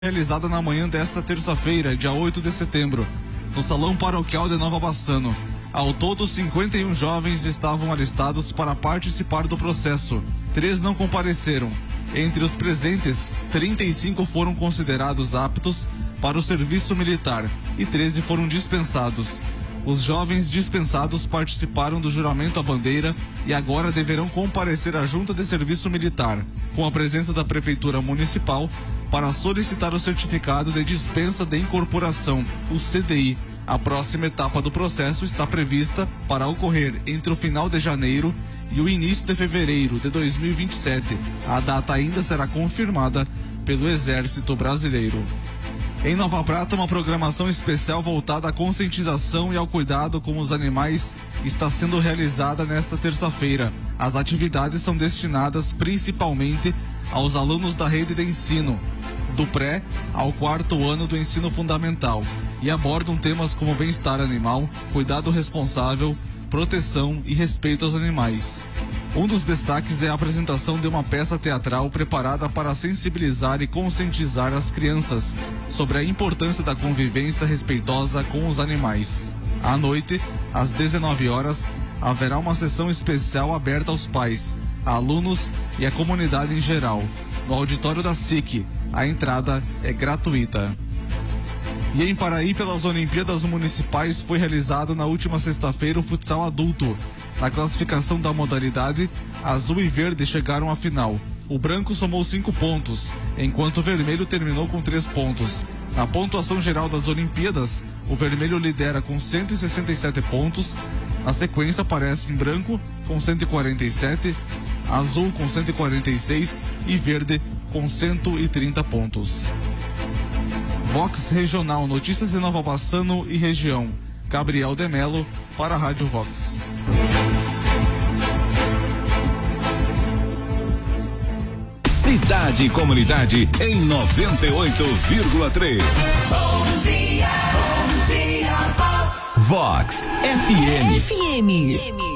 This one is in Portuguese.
Realizada na manhã desta terça-feira, dia 8 de setembro, no Salão Paroquial de Nova Bassano. Ao todo, 51 jovens estavam alistados para participar do processo. 3 não compareceram. Entre os presentes, 35 foram considerados aptos para o serviço militar e 13 foram dispensados. Os jovens dispensados participaram do juramento à bandeira e agora deverão comparecer à Junta de Serviço Militar, com a presença da Prefeitura Municipal, para solicitar o certificado de dispensa de incorporação, o CDI. A próxima etapa do processo está prevista para ocorrer entre o final de janeiro e o início de fevereiro de 2027. A data ainda será confirmada pelo Exército Brasileiro. Em Nova Prata, uma programação especial voltada à conscientização e ao cuidado com os animais está sendo realizada nesta terça-feira. As atividades são destinadas principalmente aos alunos da rede de ensino, do pré ao 4º ano do ensino fundamental, e abordam temas como bem-estar animal, cuidado responsável, proteção e respeito aos animais. Um dos destaques é a apresentação de uma peça teatral preparada para sensibilizar e conscientizar as crianças sobre a importância da convivência respeitosa com os animais. À noite, às 19 horas, haverá uma sessão especial aberta aos pais, alunos e à comunidade em geral, no auditório da SIC. A entrada é gratuita. E em Paraí, pelas Olimpíadas Municipais, foi realizado na última sexta-feira o futsal adulto. Na classificação da modalidade, azul e verde chegaram à final. O branco somou 5 pontos, enquanto o vermelho terminou com 3 pontos. Na pontuação geral das Olimpíadas, o vermelho lidera com 167 pontos. Na sequência aparece em branco com 147, azul com 146 e verde com 130 pontos. Vox Regional, notícias de Nova Bassano e região. Gabriel de Melo para a Rádio Vox. Cidade e comunidade em 98,3. Bom dia, Vox. Vox FM. FM.